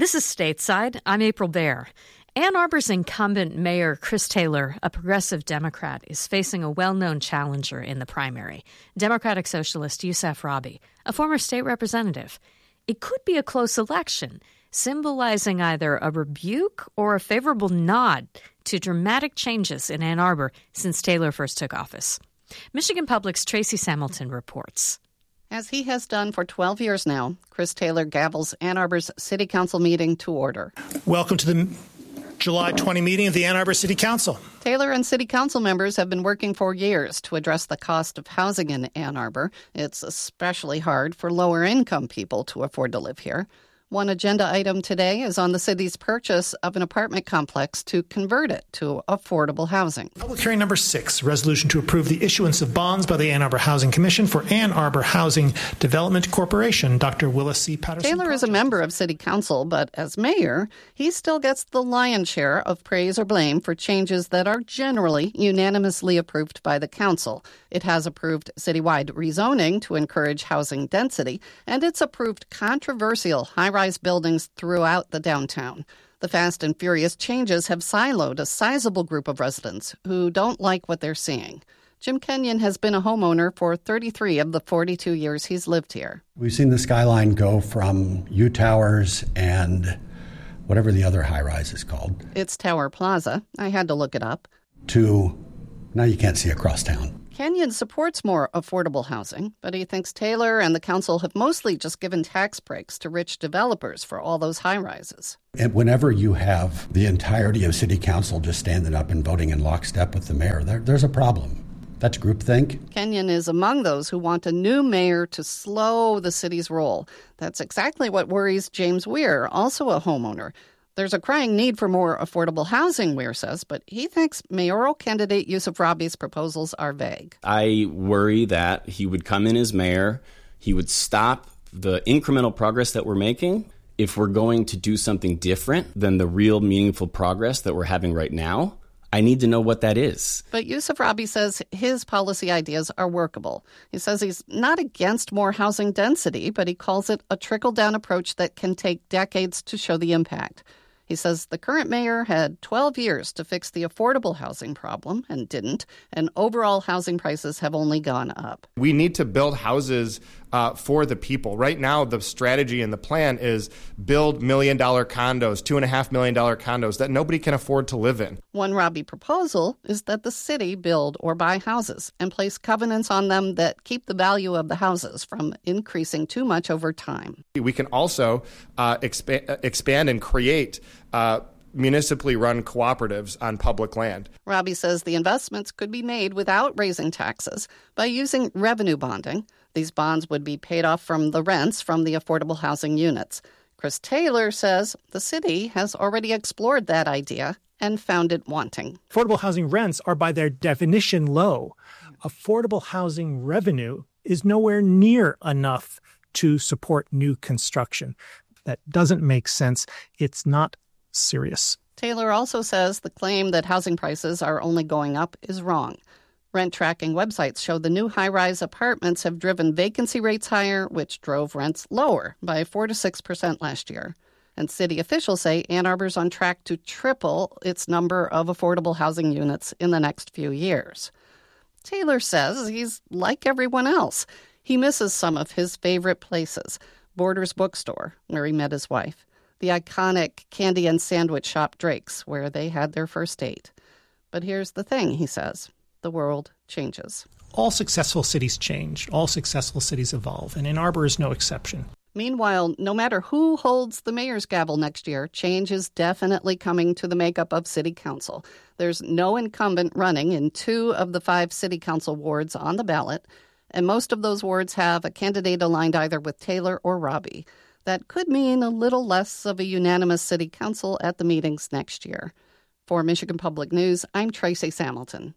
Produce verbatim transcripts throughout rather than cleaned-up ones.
This is Stateside. I'm April Baer. Ann Arbor's incumbent mayor, Chris Taylor, a progressive Democrat, is facing a well-known challenger in the primary, Democratic Socialist Yousef Rabhi, a former state representative. It could be a close election, symbolizing either a rebuke or a favorable nod to dramatic changes in Ann Arbor since Taylor first took office. Michigan Public's Tracy Samilton reports. As he has done for twelve years now, Chris Taylor gavels Ann Arbor's City Council meeting to order. Welcome to the July twentieth meeting of the Ann Arbor City Council. Taylor and City Council members have been working for years to address the cost of housing in Ann Arbor. It's especially hard for lower-income people to afford to live here. One agenda item today is on the city's purchase of an apartment complex to convert it to affordable housing. Public hearing number six, resolution to approve the issuance of bonds by the Ann Arbor Housing Commission for Ann Arbor Housing Development Corporation. Doctor Willis C. Patterson. Taylor is a member of City Council, but as mayor, he still gets the lion's share of praise or blame for changes that are generally unanimously approved by the council. It has approved citywide rezoning to encourage housing density, and it's approved controversial high-rise buildings throughout the downtown. The fast and furious changes have siloed a sizable group of residents who don't like what they're seeing. Jim Kenyon has been a homeowner for thirty-three of the forty-two years he's lived here. We've seen the skyline go from U Towers and whatever the other high-rise is called. It's Tower Plaza. I had to look it up. To now you can't see across town. Kenyon supports more affordable housing, but he thinks Taylor and the council have mostly just given tax breaks to rich developers for all those high-rises. And whenever you have the entirety of city council just standing up and voting in lockstep with the mayor, there, there's a problem. That's groupthink. Kenyon is among those who want a new mayor to slow the city's roll. That's exactly what worries James Weir, also a homeowner. There's a crying need for more affordable housing, Weir says, but he thinks mayoral candidate Yousef Rabhi's proposals are vague. I worry that he would come in as mayor, he would stop the incremental progress that we're making. If we're going to do something different than the real meaningful progress that we're having right now, I need to know what that is. But Yousef Rabhi says his policy ideas are workable. He says he's not against more housing density, but he calls it a trickle-down approach that can take decades to show the impact. He says the current mayor had twelve years to fix the affordable housing problem and didn't, and overall housing prices have only gone up. We need to build houses uh, for the people. Right now, the strategy and the plan is build million-dollar condos, two and a half million dollar condos that nobody can afford to live in. One Rabhi proposal is that the city build or buy houses and place covenants on them that keep the value of the houses from increasing too much over time. We can also uh, expa- expand and create uh, municipally run cooperatives on public land. Rabhi says the investments could be made without raising taxes by using revenue bonding. These bonds would be paid off from the rents from the affordable housing units. Chris Taylor says the city has already explored that idea and found it wanting. Affordable housing rents are by their definition low. Affordable housing revenue is nowhere near enough to support new construction. That doesn't make sense. It's not serious. Taylor also says the claim that housing prices are only going up is wrong. Rent tracking websites show the new high-rise apartments have driven vacancy rates higher, which drove rents lower by four to six percent last year. And city officials say Ann Arbor's on track to triple its number of affordable housing units in the next few years. Taylor says he's like everyone else. He misses some of his favorite places, Borders Bookstore, where he met his wife, the iconic candy and sandwich shop Drake's, where they had their first date. But here's the thing, he says. The world changes. All successful cities change. All successful cities evolve, and Ann Arbor is no exception. Meanwhile, no matter who holds the mayor's gavel next year, change is definitely coming to the makeup of city council. There's no incumbent running in two of the five city council wards on the ballot, and most of those wards have a candidate aligned either with Taylor or Rabhi. That could mean a little less of a unanimous city council at the meetings next year. For Michigan Public News, I'm Tracy Samilton.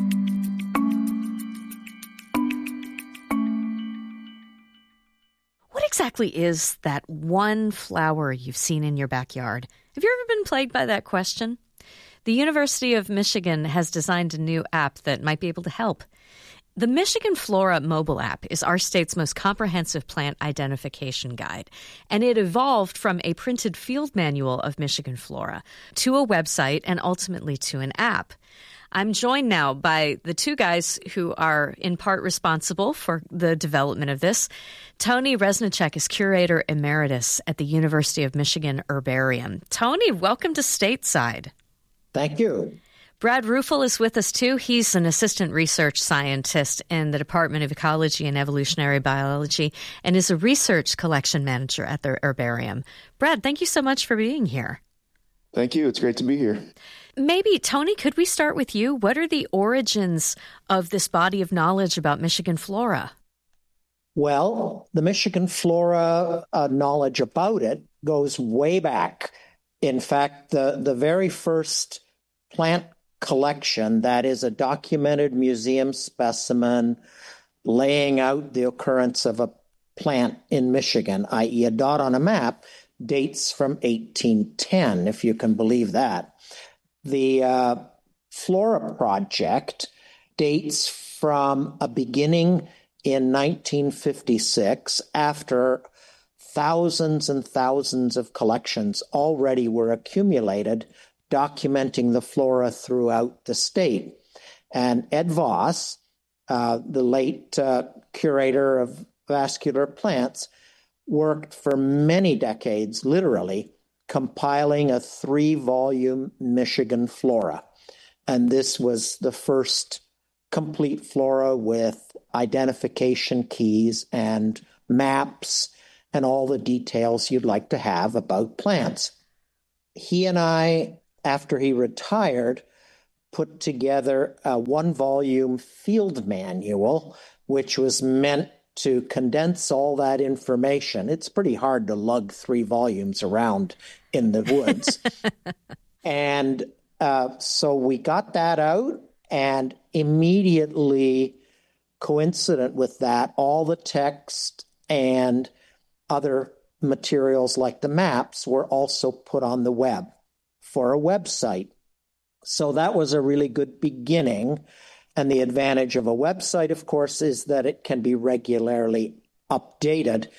What exactly is that one flower you've seen in your backyard? Have you ever been plagued by that question? The University of Michigan has designed a new app that might be able to help. The Michigan Flora mobile app is our state's most comprehensive plant identification guide, and it evolved from a printed field manual of Michigan flora to a website and ultimately to an app. I'm joined now by the two guys who are in part responsible for the development of this. Tony Reznicek is curator emeritus at the University of Michigan Herbarium. Tony, welcome to Stateside. Thank you. Brad Ruffel is with us, too. He's an assistant research scientist in the Department of Ecology and Evolutionary Biology and is a research collection manager at the herbarium. Brad, thank you so much for being here. Thank you. It's great to be here. Maybe, Tony, could we start with you? What are the origins of this body of knowledge about Michigan flora? Well, the Michigan flora uh, knowledge about it goes way back. In fact, the, the very first plant collection that is a documented museum specimen laying out the occurrence of a plant in Michigan, that is a dot on a map, dates from eighteen ten, if you can believe that. The uh, Flora Project dates from a beginning in nineteen fifty-six after thousands and thousands of collections already were accumulated documenting the flora throughout the state. And Ed Voss, uh, the late uh, curator of vascular plants, worked for many decades, literally, compiling a three-volume Michigan flora. And this was the first complete flora with identification keys and maps and all the details you'd like to have about plants. He and I, after he retired, put together a one-volume field manual, which was meant to condense all that information. It's pretty hard to lug three volumes around in the woods. and uh, so we got that out, and immediately, coincident with that, all the text and other materials like the maps were also put on the web for a website. So that was a really good beginning. And the advantage of a website, of course, is that it can be regularly updated